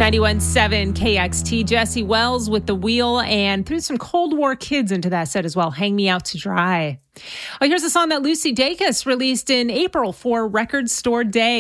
91.7 KXT, Jesse Wells with The Wheel, and threw some Cold War kids into that set as well. Hang Me Out to Dry. Oh, here's a song that Lucy Dacus released in April for Record Store Day.